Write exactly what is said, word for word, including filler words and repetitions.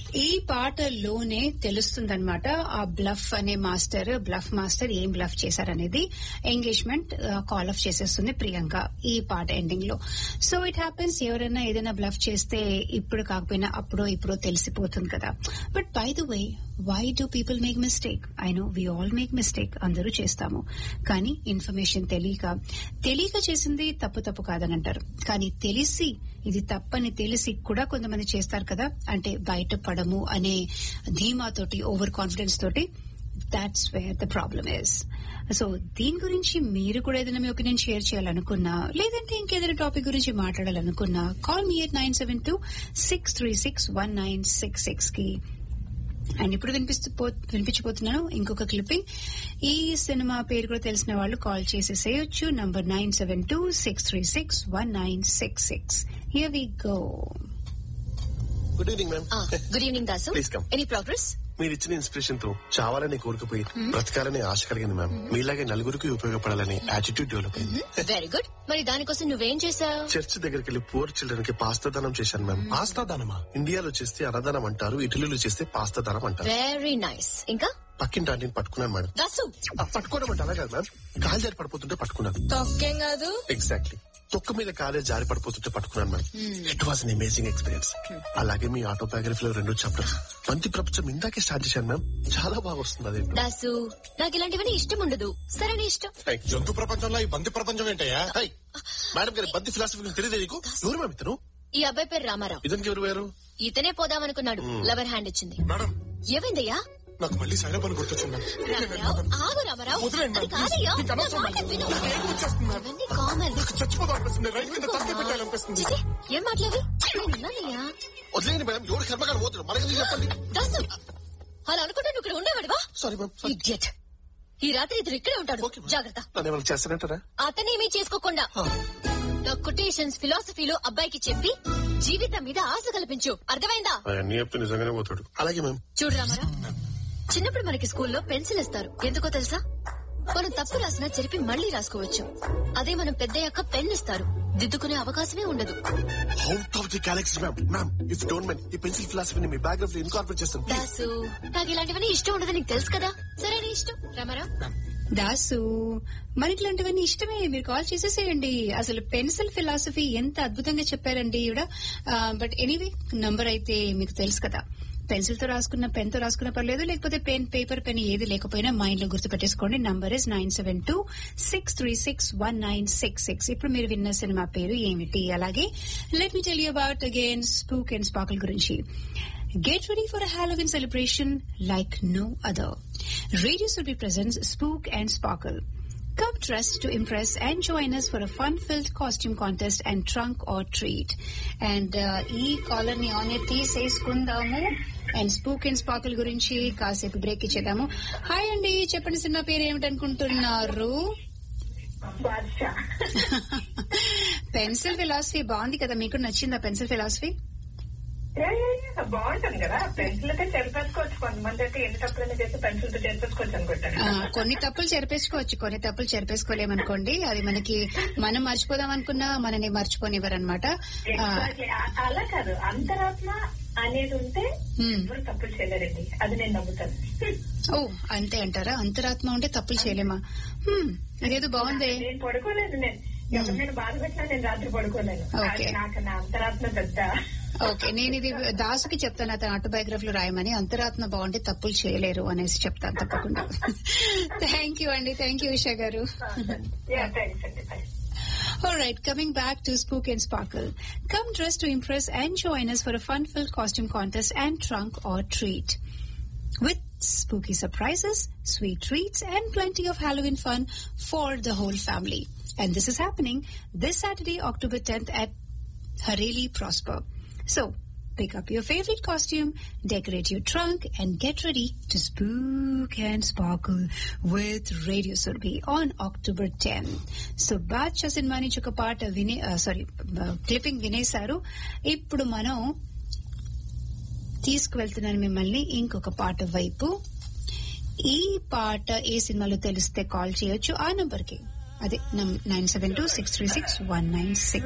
ఈ పాటలోనే తెలుస్తుందన్నమాట ఆ బ్లఫ్ అనే మాస్టర్ బ్లఫ్ మాస్టర్ ఏం బ్లఫ్ చేశారనేది. ఎంగేజ్మెంట్ కాల్ ఆఫ్ చేసేస్తుంది ప్రియాంక ఈ పాట ఎండింగ్ లో. సో ఇట్ హ్యాపెన్స్, ఎవరైనా ఏదైనా బ్లఫ్ చేస్తే ఇప్పుడు కాకపోయినా అప్పుడో ఇప్పుడో తెలిసిపోతుంది కదా. But by the way, why do people make mistake? I know we all make mistake, అందరూ చేస్తాము. కానీ ఇన్ఫర్మేషన్ తెలియక తెలియక చేసింది తప్పు తప్పు కాదని అంటారు. కానీ తెలిసి ఇది తప్పని తెలిసి కూడా కొంతమంది చేస్తారు కదా, అంటే బయటపడము అనే ధీమాతోటి, ఓవర్ కాన్ఫిడెన్స్ తోటి. That's where the problem is. So దీని గురించి మీరు కూడా ఏదైనా మీ ఒపీనియన్ షేర్ చేయాలనుకున్నా, లేదంటే ఇంకేదైనా టాపిక్ గురించి మాట్లాడాలనుకున్నా, call me at nine seven two six three six one nine six six కి. అండ్ ఇప్పుడు వినిపిస్తూ వినిపించిపోతున్నాను ఇంకొక క్లిప్పింగ్. ఈ సినిమా పేరు కూడా తెలిసిన వాళ్ళు call చేసేసేయొచ్చు. Number nine seven two six three six one nine six six. Here we go. Good evening ma'am. Good evening Dasu. Please come. Any progress? మీరు ఇచ్చిన ఇన్స్పిరేషన్ తో చావాలని కోరుకుపోయి బ్రతకాలని ఆశ కలిగింది మ్యామ్. మీలాగే నలుగురికి ఉపయోగపడాలని యాటిట్యూడ్ డెవలప్ అయింది. Very good. మరి దానికోసం నువ్వేం చేశావు? చర్చ్ దగ్గరికి వెళ్లి పూర్ చిల్డ్రన్ కి పాస్తా దానం చేశాను మ్యామ్. పాస్తా దానమా? ఇండియాలో చేస్తే అన్నదానం అంటారు, ఇటలీలో చేస్తే పాస్తా దానం అంటారు. Very nice. ఇంకా పక్కింటి ఆంటీని పట్టుకున్నాను మేడం. దాసు పట్టుకోవడం అంటే అలా కాదు మ్యామ్, కాలు జారి పడిపోతుంటే పట్టుకున్నాను. తొక్కేం కాదు. ఎగ్జాక్ట్లీ, తొక్క మీద కాలే జారి పడిపోతుంటే పట్టుకున్నాను ma'am. It was an amazing experience. అలాగే మీ ఆటోబయోగ్రఫీలో రెండో చాప్టర్ మంచి ప్రపంచం ఇందాకే స్టార్ట్ చేశాను మ్యామ్. చాలా బాగా వస్తుంది. అదే దాసు, నాకు ఇలాంటివన్నీ ఇష్టం ఉండదు. సరే నీ ఇష్టం. జంతు ప్రపంచంలో ఈ బంతి ప్రపంచం ఏంటయ్యా? మేడం గారి బంతి ఫిలాసఫీ తెలియదు నీకు? ఎవరు మ్యామ్ ఇతను? ఈ అబ్బాయి పేరు రామారావు. ఇతనికి ఎవరు వేరు? ఇతనే పోదామనుకున్నాడు, లవర్ హ్యాండ్ ఇచ్చింది. మేడం ఏమైందయ్యా? నాకు మళ్ళీ సైలబ్ అని గుర్తొచ్చింది. ఆగు రామారావు. అది కాదయ్యా, నా మాట విను. ఇవన్నీ కామన్. చచ్చిపోదాం అనిపిస్తుంది, రైలు మీద తలకి పెట్టాలనిపిస్తుంది. ఏం మాట్లాడి నేనున్నానయ్యా. వదిలేండి మేడం, ఎవరు కర్మగారు పోతున్నారు మనకి చెప్పండి. దాసు, అలా అనుకుంటా నువ్వు ఇక్కడ ఉండేవాడివా? Sorry ma'am. ఇడియట్. ఈ రాత్రి ఇద్దరు ఇక్కడే ఉంటాడు, జాగ్రత్త. నన్ను ఏమైనా చేస్తానంటారా? అతనేమీ చేసుకోకుండా నా కొటేషన్స్ ఫిలాసఫీలో అబ్బాయికి చెప్పి జీవితం మీద ఆశ కల్పించు. అర్థమైందా? అన్ని చెప్తే నిజంగానే పోతాడు. అలాగే మ్యామ్. చూడు రామారావు, చిన్నప్పుడు మనకి స్కూల్లో పెన్సిల్ ఇస్తారు. ఎందుకో తెలుసా? మనం తప్పు రాసినా చెరిపి మళ్లీ రాసుకోవచ్చు. అదే మనం పెద్దయ్యాక పెన్ ఇస్తారు, దిద్దుకునే అవకాశమే ఉండదు. Out of the Galaxy ma'am. Ma'am if don't mind ఈ పెన్సిల్ ఫిలాసఫీని మీ బ్యాక్గ్రౌండ్ లో ఇన్కార్పొరేట్ చేస్తాను. దాసు, నాకు ఇలాంటివన్నీ ఇష్టం ఉండదు, నీకు తెలుసు కదా. సరే నీ ఇష్టం రామారావు. దాసు, మనకి ఇలాంటివన్నీ ఇష్టమే, మీరు కాల్ చేసేసేయండి. అసలు పెన్సిల్ ఫిలాసఫీ ఎంత అద్భుతంగా చెప్పారండి ఈవిడ. బట్ ఎనీవే, నంబర్ అయితే మీకు తెలుసు కదా. పెన్సిల్ తో రాసుకున్న, పెన్ తో రాసుకున్న పర్లేదు, లేకపోతే పెన్, పేపర్, పెన్ ఏది లేకపోయినా మైండ్ లో గుర్తు పెట్టేసుకోండి. Number is nine seven two six three six one nine six six. ఇప్పుడు మీరు విన్న సినిమా పేరు ఏమిటి? అలాగే let me tell you about again spook and sprinkle గురించి. Get ready for a Halloween celebration like no other. Radio City presents Spook and Sparkle. Come dressed to impress and join us for a fun-filled costume contest and trunk or treat. And ee caller ni on air తీసేసుకుందాము and spook and sprinkle గురించి కాసేపు break ఇచ్చేద్దాము. Hi అండి, చెప్పండి cinema పేరు ఏమిటనుకుంటున్నారు? Pencil philosophy బాగుంది కదా, మీకు నచ్చిందా pencil philosophy? బాగుంటుంది కదా. పెన్సిల్ అయితే చెరిపేసుకోవచ్చు, కొంతమంది అయితే ఎన్ని తప్పులైనా చేసి పెన్సిల్ తో చెరిపేసుకోవచ్చు అనుకుంటాను. కొన్ని తప్పులు చెరిపేసుకోవచ్చు, కొన్ని తప్పులు చెరిపేసుకోలేమనుకోండి. అది మనకి మనం మర్చిపోదాం అనుకున్నా మనని మర్చిపోనివ్వరనమాట. అలా కాదు, అంతరాత్మ అనేది ఉంటే తప్పులు చేయలేరండి, అది నేను నమ్ముతాను. ఓ అంతే అంటారా? అంతరాత్మ ఉంటే తప్పులు చేయలేమా? అదేదో బాగుంది. నేను పడుకోలేదు, నేను ఎవరినైనా బాధ పెట్టినా నేను రాత్రి పడుకోలేను. నాకు నా అంతరాత్మ పెద్ద. ఓకే, నేను ఇది దాసుకి చెప్తాను, అతను ఆటోబయోగ్రఫీలో రాయమని. అంతరాత్మ బాగుంటే తప్పులు చేయలేరు అనేసి చెప్తాను తప్పకుండా. థ్యాంక్ యూ అండి, థ్యాంక్ యూ ఉషా గారు. Alright, coming back to Spook and Sparkle. Come dressed to impress and join us for a fun-filled costume contest and trunk or treat. With spooky surprises, sweet treats, and plenty of Halloween fun for the whole family. And this is happening this Saturday, October tenth at Hareli Prosper. So, pick up your favorite costume, decorate your trunk, and get ready to spook and sparkle with Radio Surabhi on October tenth. So, Bacha Cinema నుంచి ఒక పాట వినే sorry clipping వినేశారు. ఇప్పుడు మనం తీసుకువెళ్తున్నాను మిమ్మల్ని ఇంకొక పాట వైపు. ఈ పాట ఏ సినిమాలో తెలిస్తే కాల్ చేయొచ్చు ఆ నంబర్ కి. అదే nine seven two six three six one nine six